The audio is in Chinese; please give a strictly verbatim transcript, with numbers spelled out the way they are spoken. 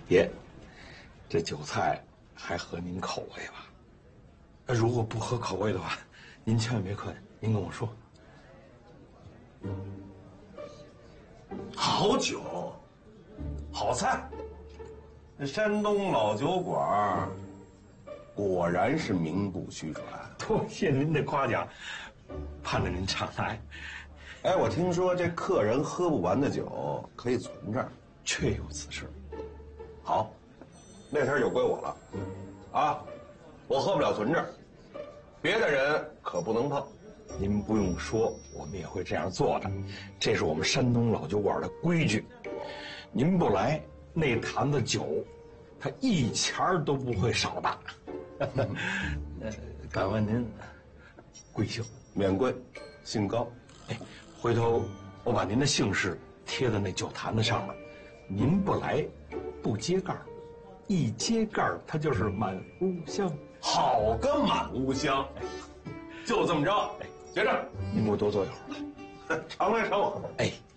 爷，这酒菜还合您口味吧？如果不合口味的话，您千万别客气，您跟我说。 好酒，好菜，这山东老酒馆果然是名不虚传。 多谢您的夸奖，盼着您常来。 哎，我听说这客人喝不完的酒可以存这儿， 确有此事。 好，那摊就归我了，啊，我喝不了存这儿，别的人可不能碰。 您不用说，我们也会这样做的，这是我们山东老酒馆的规矩。您不来，那坛子酒，它一钱儿都不会少的。呃，敢问您贵姓？ 免贵，姓高。 哎，回头我把您的姓氏贴在那酒坛子上了。您不来，不揭盖儿，一揭盖儿，它就是满屋香。 好个满屋香！就这么着，哎，结账。 您给我多坐一会儿吧。 常来常往。 哎。